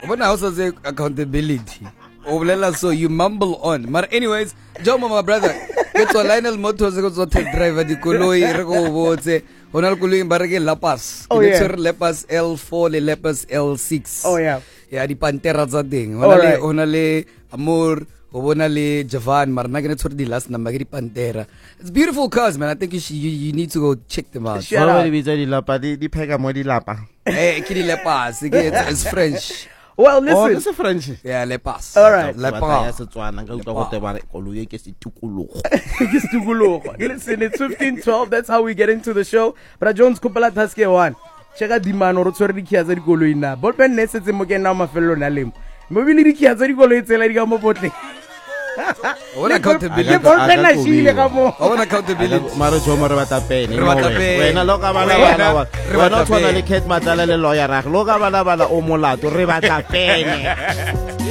When I also say accountability. So you mumble on. But anyways, Jomo, my brother, it's a Lionel Motors go to driver the koloi rego bote. Honal koloi barage Lapas. Oh yeah. Lepas L4 le Lepas L6. Oh yeah. Yeah, di Pantera za ding. Alright. Honale Amor. Obonale Javan, Marnagana to the last number Pantera. It's beautiful cars, man. I think you need to go check them out. Shout out. Hey, Kiri Lepas. It's French. Well, listen. Oh, it's a French. Yeah, Lepas. All right. Lepas. Listen, it's 15:12. That's how we get into the show. But Jones Kupala Taske one. Check out the man or sorry kiaza di koloi na. Bolpen nese tse mo kena mafelo na lemo. Mobile di kiaza di koloi tsela di ka mo potle. I want accountability. Le bolpen na shile ka mo. I want accountability. Maro Jomo re batla pene. Re batla pene. Wena loka bana bana. Wena tshwana le Kate Matala le lawyer ra. Loka bana bana o molato re batla pene.